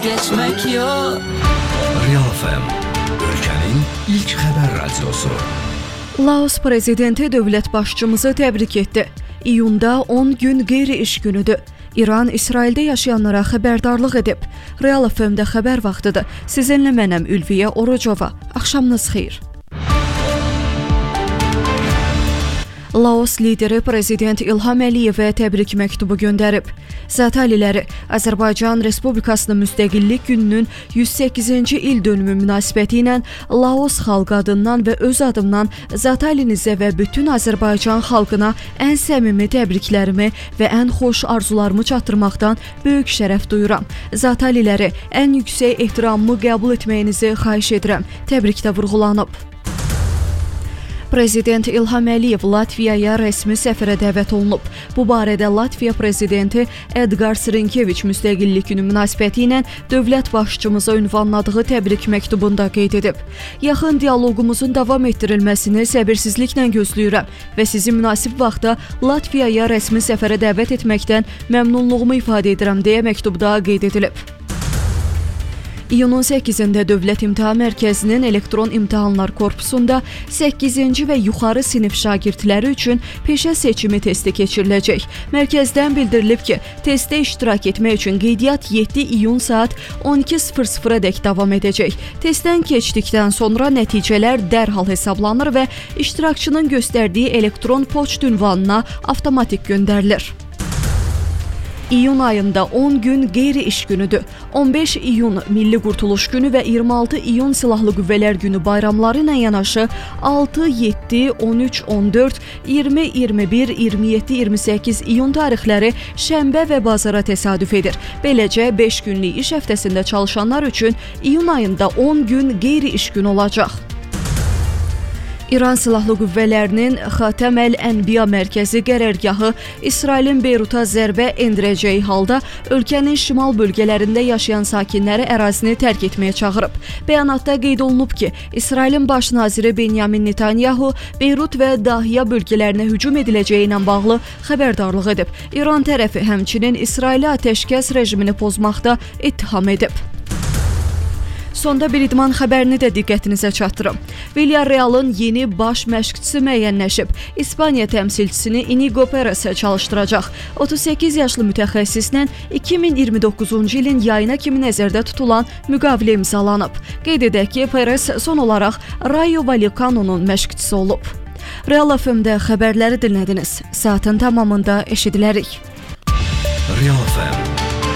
vazgeçmek yok. Real FM, ülkenin ilk xəbər radiosu. Laos prezidenti dövlət başçımızı təbrik etdi. İyunda 10 gün qeyri-iş günüdür. İran İsraildə yaşayanlara xəbərdarlıq edib. Real FM-də xəbər vaxtıdır. Sizinlə mənəm Ülviyə Orucova. Axşamınız xeyir. Laos lideri prezident İlham Əliyevə təbrik məktubu göndərib. Zataliləri Azərbaycan Respublikasının müstəqillik gününün 108-ci il dönümü münasibəti ilə Laos xalqı adından və öz adımdan Zatalinizə və bütün Azərbaycan xalqına ən səmimi təbriklərimi və ən xoş arzularımı çatdırmaqdan böyük şərəf duyuram. Zataliləri ən yüksək ehtiramımı qəbul etməyinizi xahiş edirəm. Təbrikdə vurğulanıb. Prezident İlham Əliyev Latviyaya rəsmi səfərə dəvət olunub. Bu barədə Latviya prezidenti Edgar Srinkeviç müstəqillik günü münasibəti ilə dövlət başçımıza ünvanladığı təbrik məktubunda qeyd edib. Yaxın dialoqumuzun davam etdirilməsini səbirsizliklə gözləyirəm və sizi münasib vaxtda Latviyaya rəsmi səfərə dəvət etməkdən məmnunluğumu ifadə edirəm deyə məktubda qeyd edilib. İyunun 8-də Dövlət İmtahan Mərkəzinin elektron imtahanlar korpusunda 8-ci və yuxarı sinif şagirdləri üçün peşə seçimi testi keçiriləcək. Mərkəzdən bildirilib ki, testdə iştirak etmək üçün qeydiyyat 7 iyun saat 12:00-dək davam edəcək. Testdən keçdikdən sonra nəticələr dərhal hesablanır və iştirakçının göstərdiyi elektron poçt ünvanına avtomatik göndərilir. İyun ayında 10 gün qeyri-iş günüdür. 15 iyun Milli Qurtuluş günü və 26 iyun Silahlı Qüvvələr günü bayramları ilə yanaşı 6, 7, 13, 14, 20, 21, 27, 28 iyun tarixləri şənbə və bazara təsadüf edir. Beləcə 5 günlük iş həftəsində çalışanlar üçün iyun ayında 10 gün qeyri-iş günü olacaq. İran Silahlı Qüvvələrinin Xatəm əl-Ənbiya mərkəzi qərargahı İsrailin Beyruta zərbə endirəcəyi halda ölkənin şimal bölgələrində yaşayan sakinləri ərazini tərk etməyə çağırıb. Bəyanatda qeyd olunub ki, İsrailin baş naziri Benyamin Netanyahu Beyrut və Dahiya bölgələrinə hücum ediləcəyi ilə bağlı xəbərdarlıq edib. İran tərəfi həmçinin İsraili atəşkəs rejimini pozmaqda ittiham edib. Sonda bir idman xəbərini də diqqətinizə çatdırım. Villarreal'ın yeni baş məşqçisi müəyyənləşib. İspaniya təmsilçisini Inigo Perez çalışdıracaq. 38 yaşlı mütəxəssislə 2029-cu ilin yayına kimi nəzərdə tutulan müqavilə imzalanıb. Qeyd edək ki, Perez son olaraq Rayo Vallecano'nun məşqçisi olub. Real FM-də xəbərləri dinlədiniz. Saatın tamamında eşidilərik. Real FM